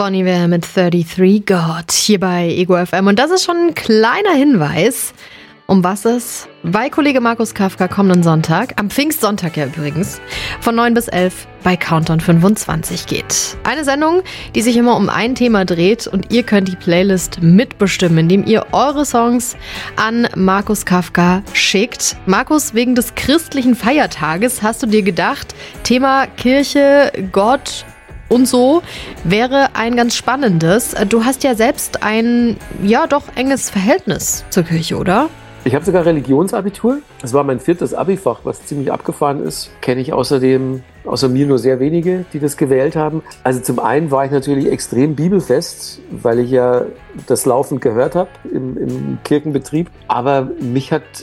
Bon Iver mit 33 God hier bei Ego FM. Und das ist schon ein kleiner Hinweis, um was es bei Kollege Markus Kafka kommenden Sonntag, am Pfingstsonntag ja übrigens, von 9 bis 11 bei Countdown 25 geht. Eine Sendung, die sich immer um ein Thema dreht und ihr könnt die Playlist mitbestimmen, indem ihr eure Songs an Markus Kafka schickt. Markus, wegen des christlichen Feiertages hast du dir gedacht, Thema Kirche, Gott und so wäre ein ganz spannendes. Du hast ja selbst ein, ja doch enges Verhältnis zur Kirche, oder? Ich habe sogar Religionsabitur. Das war mein 4. Abifach, was ziemlich abgefahren ist. Kenne ich außer mir nur sehr wenige, die das gewählt haben. Also zum einen war ich natürlich extrem bibelfest, weil ich ja das laufend gehört habe im Kirchenbetrieb. Aber mich hat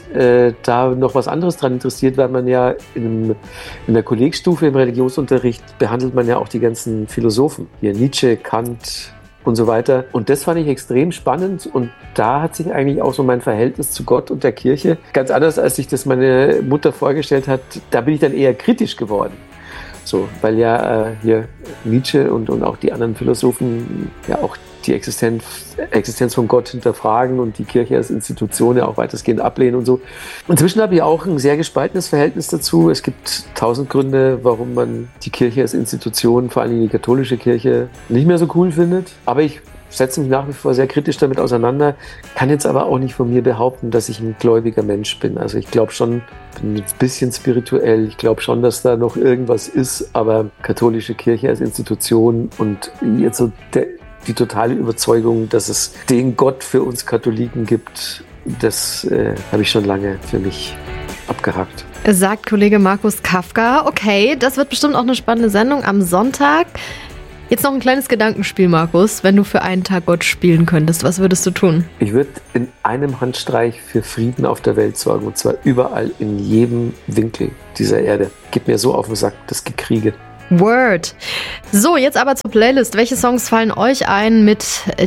da noch was anderes dran interessiert, weil man ja in der Kollegstufe im Religionsunterricht behandelt man ja auch die ganzen Philosophen. Hier Nietzsche, Kant und so weiter. Und das fand ich extrem spannend und da hat sich eigentlich auch so mein Verhältnis zu Gott und der Kirche ganz anders, als sich das meine Mutter vorgestellt hat. Da bin ich dann eher kritisch geworden. So, weil ja hier Nietzsche und auch die anderen Philosophen ja auch die Existenz von Gott hinterfragen und die Kirche als Institution ja auch weitestgehend ablehnen und so. Inzwischen habe ich auch ein sehr gespaltenes Verhältnis dazu. Es gibt 1000 Gründe, warum man die Kirche als Institution, vor allem die katholische Kirche, nicht mehr so cool findet. Aber ich setze mich nach wie vor sehr kritisch damit auseinander, kann jetzt aber auch nicht von mir behaupten, dass ich ein gläubiger Mensch bin. Also ich glaube schon, bin ein bisschen spirituell, ich glaube schon, dass da noch irgendwas ist, aber katholische Kirche als Institution und jetzt so die totale Überzeugung, dass es den Gott für uns Katholiken gibt, das habe ich schon lange für mich abgehakt. Sagt Kollege Markus Kafka. Okay, das wird bestimmt auch eine spannende Sendung am Sonntag. Jetzt noch ein kleines Gedankenspiel, Markus. Wenn du für einen Tag Gott spielen könntest, was würdest du tun? Ich würde in einem Handstreich für Frieden auf der Welt sorgen. Und zwar überall, in jedem Winkel dieser Erde. Geht mir so auf den Sack, das Gekriege. Word. So, jetzt aber zur Playlist. Welche Songs fallen euch ein mit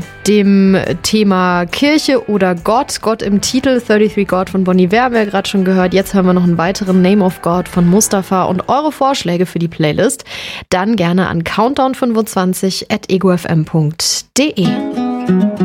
dem Thema Kirche oder Gott? Gott im Titel, 33 God von Bon Iver haben wir gerade schon gehört. Jetzt hören wir noch einen weiteren, Name of God von Mustafa. Und eure Vorschläge für die Playlist dann gerne an countdown25@egofm.de.